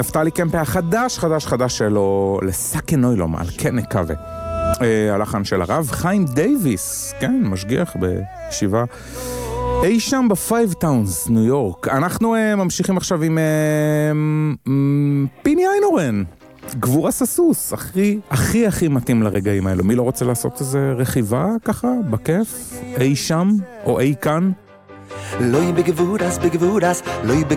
נפתלי קמפה החדש שלו, לסקן אוילום, על כן נקווה. הלחן של הרב חיים דייביס, כן, משגיח בישיבה אי שם בפייב טאונס, ניו יורק. אנחנו ממשיכים עכשיו עם פיני איינורן, גבורה ססוס, הכי מתאים לרגעים האלו. מי לא רוצה לעשות איזה רכיבה ככה, בכיף, אי שם או אי כאן? Loi begewuras, loi